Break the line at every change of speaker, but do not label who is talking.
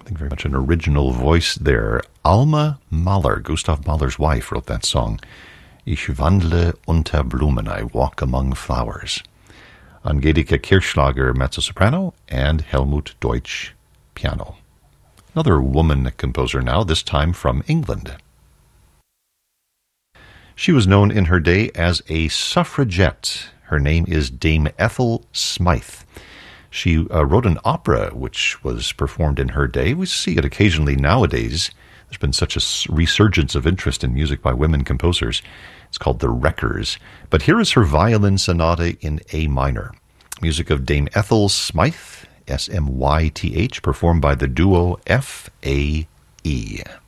I think very much an original voice there. Alma Mahler, Gustav Mahler's wife, wrote that song. Ich wandle unter Blumen, I walk among flowers. Angelika Kirchschlager, mezzo-soprano, and Helmut Deutsch, piano. Another woman composer now, this time from England. She was known in her day as a suffragette. Her name is Dame Ethel Smythe. She wrote an opera which was performed in her day. We see it occasionally nowadays. There's been such a resurgence of interest in music by women composers. It's called The Wreckers. But here is her violin sonata in A minor. Music of Dame Ethel Smythe, S-M-Y-T-H, performed by the duo F-A-E.